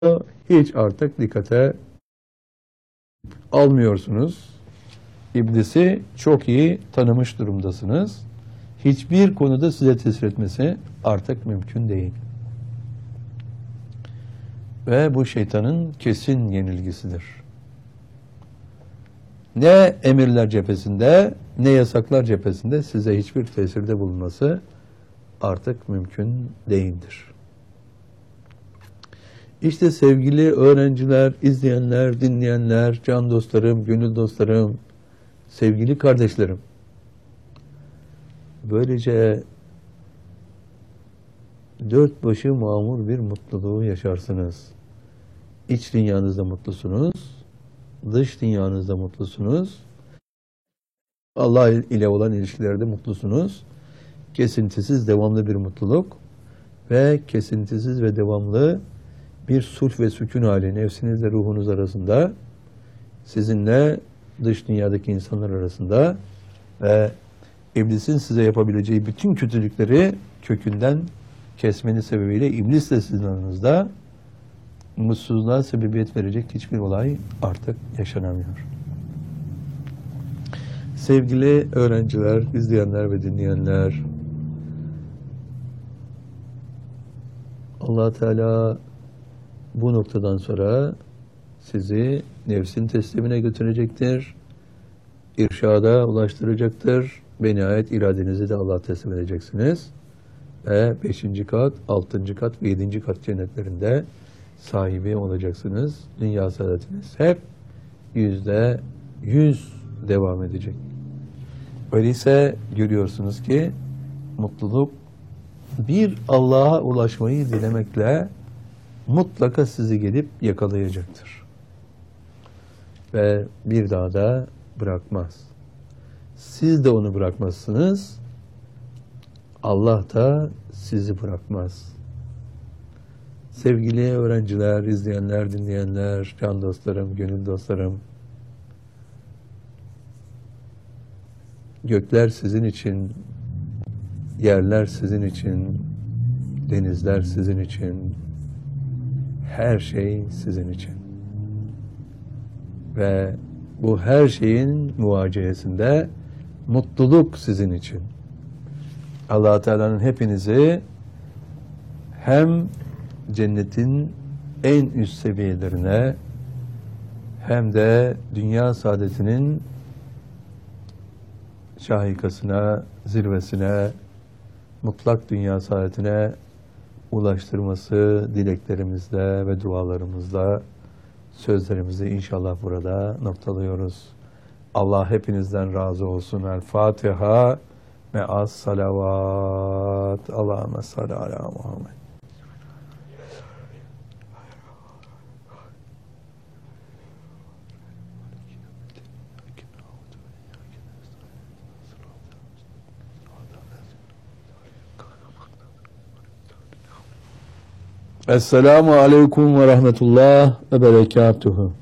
hiç artık dikkate almıyorsunuz. İblisi çok iyi tanımış durumdasınız. Hiçbir konuda size tesir etmesi artık mümkün değil. Ve bu şeytanın kesin yenilgisidir. Ne emirler cephesinde, ne yasaklar cephesinde size hiçbir tesirde bulunması artık mümkün değildir. İşte sevgili öğrenciler, izleyenler, dinleyenler, can dostlarım, gönül dostlarım, sevgili kardeşlerim, böylece dört başı mamur bir mutluluğu yaşarsınız. İç dünyanızda mutlusunuz, dış dünyanızda mutlusunuz, Allah ile olan ilişkilerde mutlusunuz. Kesintisiz, devamlı bir mutluluk ve kesintisiz ve devamlı bir sulh ve sükun hali nefsinizle ruhunuz arasında, sizinle dış dünyadaki insanlar arasında ve iblisin size yapabileceği bütün kötülükleri kökünden kesmeniz sebebiyle iblisle sizin aranızda mutsuzluğa sebebiyet verecek hiçbir olay artık yaşanamıyor. Sevgili öğrenciler, izleyenler ve dinleyenler, Allah Teala bu noktadan sonra sizi nefsin teslimine götürecektir, irşada ulaştıracaktır ve nihayet iradenizi de Allah'a teslim edeceksiniz. Ve 5. kat, 6. kat ve 7. kat cennetlerinde sahibi olacaksınız. Dünya saadetiniz hep %100 devam edecek. Öyleyse görüyorsunuz ki mutluluk bir Allah'a ulaşmayı dilemekle mutlaka sizi gelip yakalayacaktır. Ve bir daha da bırakmaz. Siz de onu bırakmazsınız. Allah da sizi bırakmaz. Sevgili öğrenciler, izleyenler, dinleyenler, can dostlarım, gönül dostlarım, gökler sizin için, yerler sizin için, denizler sizin için, her şey sizin için. Ve bu her şeyin muvacehesinde mutluluk sizin için. Allah Teala'nın hepinizi hem cennetin en üst seviyelerine hem de dünya saadetinin şahikasına, zirvesine, mutlak dünya saadetine ulaştırması dileklerimizle ve dualarımızla sözlerimizi inşallah burada noktalıyoruz. Allah hepinizden razı olsun. El Fatiha me'as salavat. Allahümme salli ala Muhammed. Esselamu aleyküm ve rahmetullah ve berekatuhu.